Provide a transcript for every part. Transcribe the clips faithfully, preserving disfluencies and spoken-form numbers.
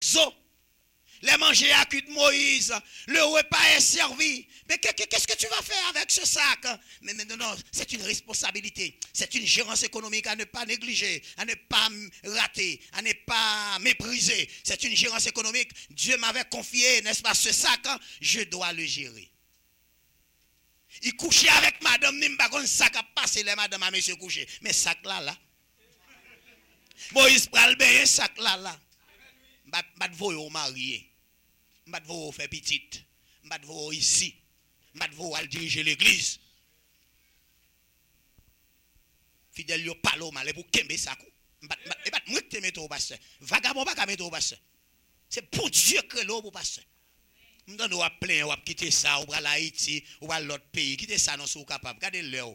zo. Les manger à cul de Moïse, le repas est servi. Mais qu'est-ce que tu vas faire avec ce sac? Mais, mais non, non, c'est une responsabilité. C'est une gérance économique à ne pas négliger, à ne pas rater, à ne pas mépriser. C'est une gérance économique. Dieu m'avait confié, n'est-ce pas, ce sac, hein? Je dois le gérer. Il couchait avec madame, même pas un sac à passer, les madame à monsieur couché. Mais sac là, là. Moïse pral bien sac là, là. M'bat voyo marié. M'bat voyo faire petite. M'bat voyo ici. M'bat voyo al diriger l'église. Fidèle yo palo mal pour kembe sakou. M'bat m'bat moi te mettre au pasteur. Vagabond pas ka mettre au pasteur. C'est pour Dieu que l'eau pour pasteur. M'dan ou a plein ou a quitter ça ou bral Haïti ou bral l'autre pays, quitter ça non sou capable. Regardez l'heure.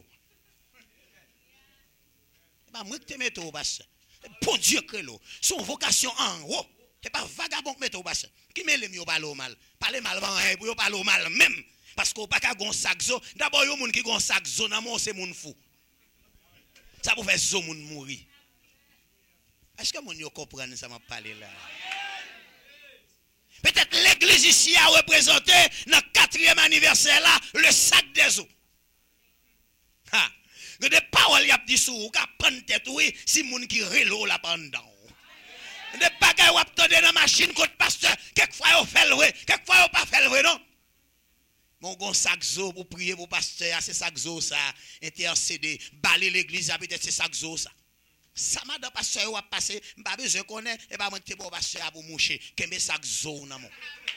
Bah moi te mettre au pasteur. Pour Dieu que l'eau. Son vocation en haut. C'est pas vagabond qui met au bassin. Qui met les mieux parler mal. Parler mal pour parler mal même. Parce qu'on pas qu'à gon sac zo. D'abord yo moun qui gon sac zo nan mon c'est moun fou. Ça pour faire zo moun mourir. Est-ce que moun yo comprendre ça m'a parlé là? Peut-être l'église ici a représenté dans le quatrième anniversaire là le sac des eaux. Ha. Des paroles y a dit sou ka prendre tête oui si moun qui relo là pendant. Des bagages ou attendez dans la machine contre pasteur. Quelquefois vous fait le quelquefois vous pas fait le non. Mon gon sac zo pour prier pour pasteur, c'est sac zo ça, intercéder, balayer l'église, peut-être c'est sac zo ça. Ça m'a dans pasteur ou a passé, m'pa besoin connaît et pas monter pour pasteur pour moucher, kembe sac zo nan mon.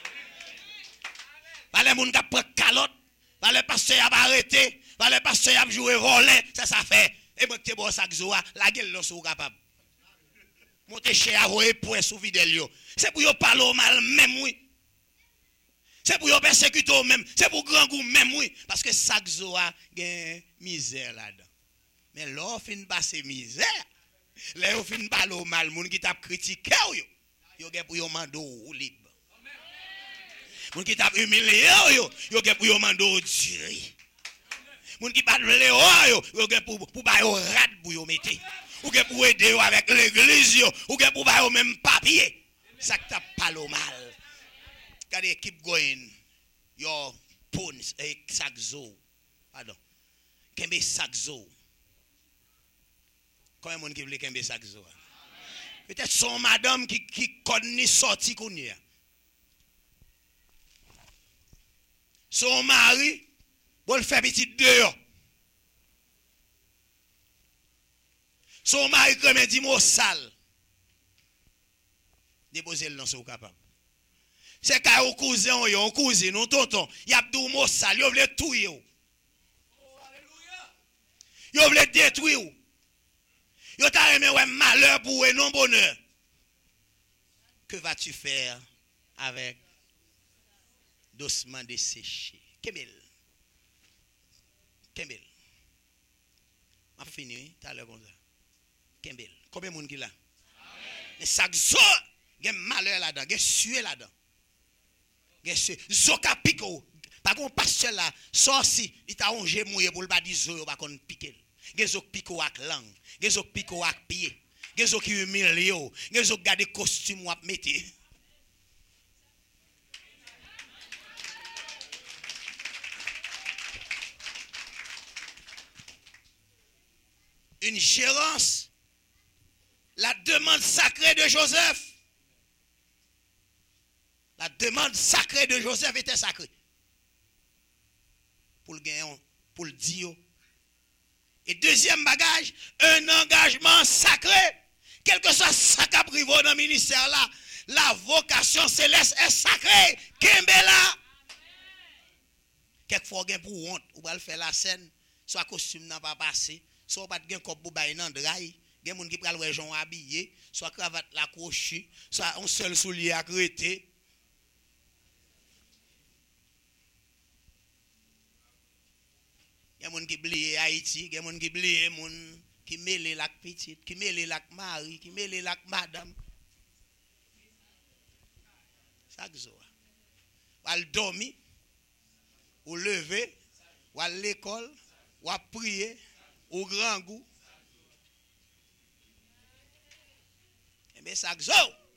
Balé moun ka prend calotte, balé pasteur a arrêté, balé pasteur a jouer voler, ça ça fait et monter pour sac zo la gueule là sou capable. Monter chez Avoye pour sous vidéo. C'est pour yo parler mal même oui. C'est pour yo persécuter même. C'est pour grand goût même oui. Parce que chaque jour a gen misère là-dedans. Mais là fin passer misère. Là yo fin parler mal moun qui t'a critiqué yo. Yo gen pour yo mando ou libre. Moun qui t'a humilié yo, yo gen pour yo mando Dieu. Moun qui pas vle yo, yo gen pour pour ba yo rad pour yo mette. Ou que pour aider avec l'église, ou que pour avoir même papier. Ça que t'as pas le mal. Regardez, keep going. Your phones, et saxo. Pardon. Kembe saxo. Combien de monde qui veut kembe saxo? Peut-être son madame qui qui connaît sorti qu'on y a. Son mari, pour le faire petit dehors. Son mari comme dit mot sale. Déposez le dans son capable. C'est quand au cousin yo, au cousin, non tonton, y a deux mots sale, yo veut tout yo. Yo veut détruire. Yo t'a aimé ouais malheur pour et non bonheur. Que vas-tu faire avec doucement desséché? Kemel. Kemel. M'a fini tout à l'heure comme ça. Kembel. Combien de monde qui là? Mais chaque jour, il y a malheur là-dedans, il y a sué là-dedans. Il y a sué. Zoka piko. Par contre, pasteur là, sorti, il t'a rongé mouillé pour le bas du zo, pas qu'on pique. Il y a zok piko avec langue, il y a zok piko avec pied, il y a zok qui humilie, il y a zok garder costume ou mettre. Une gérance. La demande sacrée de Joseph. La demande sacrée de Joseph était sacrée. Pour le gagner, pour le dire. Et deuxième bagage, un engagement sacré. Quel que soit ce qui a pris dans le ministère là, la vocation céleste est sacrée. Kembela. Quelquefois, on pour honte, ou va faire la scène, soit costume n'a pas passé, soit pas de comme pour bailler dans draille. Il y a des gens qui prennent le gens habillés, soit cravate la crochée, soit un seul soulier accrété. Il y a des gens qui oublient Haïti, il y a des gens qui oublient moun qui mêlent la petite, qui mêlent la mari, qui mêlent la madame. Chaque jour. Ou al dormir, ou lever, ou à l'école, ou à prier, au grand goût. Mais chaque jour,